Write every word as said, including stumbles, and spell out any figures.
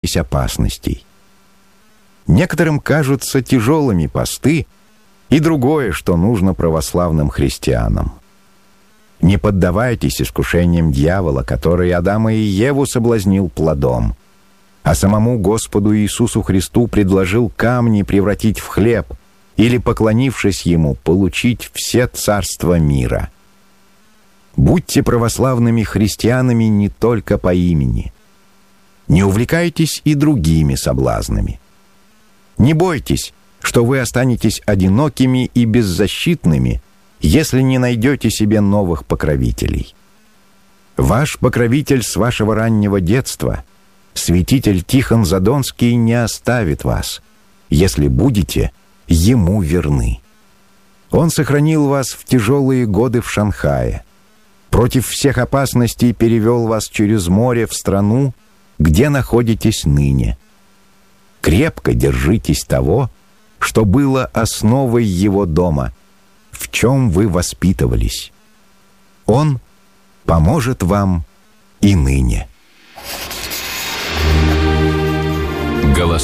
боитесь опасностей. Некоторым кажутся тяжелыми посты и другое, что нужно православным христианам. Не поддавайтесь искушениям дьявола, который Адама и Еву соблазнил плодом, а самому Господу Иисусу Христу предложил камни превратить в хлеб или, поклонившись Ему, получить все царства мира. Будьте православными христианами не только по имени. Не увлекайтесь и другими соблазнами. Не бойтесь, что вы останетесь одинокими и беззащитными, если не найдете себе новых покровителей. Ваш покровитель с вашего раннего детства, святитель Тихон Задонский, не оставит вас, если будете ему верны. Он сохранил вас в тяжелые годы в Шанхае, против всех опасностей перевел вас через море в страну, где находитесь ныне. Крепко держитесь того, что было основой его дома, в чем вы воспитывались. Он поможет вам и ныне.